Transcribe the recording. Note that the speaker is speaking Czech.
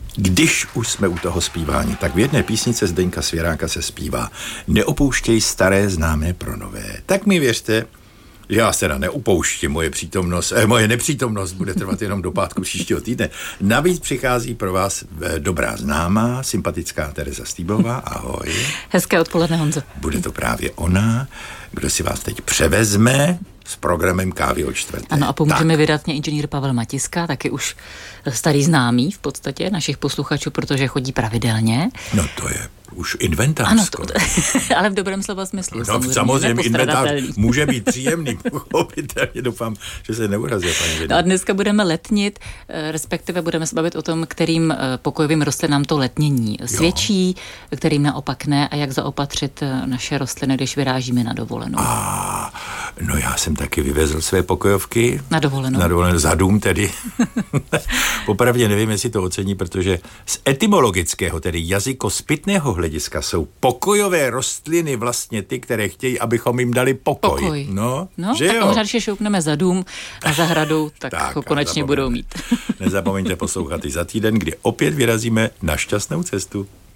Když už jsme u toho zpívání, tak v jedné písnice Zdeňka Svěráka se zpívá: Neopouštěj staré známé pro nové. Tak mi věřte, že já se neupouštím, moje nepřítomnost bude trvat jenom do pátku příštího týdne. Navíc přichází pro vás dobrá známá, sympatická Tereza Stýbová. Ahoj. Hezké odpoledne, Honzo. Bude to právě ona, kdo si vás teď převezme s programem Kávy o čtvrté. Ano, a pomůže mi vydat mě inženýr Pavel Matiska, taky už starý známý v podstatě našich posluchačů, protože chodí pravidelně. No to je už inventář. Ano, ale v dobrém slova smyslu. No samozřejmě inventář může být příjemný, pochopitelně, doufám, že se neurazí, paní Věda. No a dneska budeme letnit, respektive budeme se bavit o tom, kterým pokojovým rostlinám to letnění svědčí, kterým naopak ne, a jak zaopatřit naše rostliny, když vyrážíme na dovolenou. No já jsem taky vyvezl své pokojovky. Na dovolenou za dům tedy. Popravdě nevím, jestli to ocení, protože z etymologického, tedy jazykospytného hlediska jsou pokojové rostliny vlastně ty, které chtějí, abychom jim dali pokoj. No, že tak jo? možná, když je šoupneme za dům a zahradou, tak ho konečně budou mít. Nezapomeňte poslouchat i za týden, kdy opět vyrazíme na šťastnou cestu.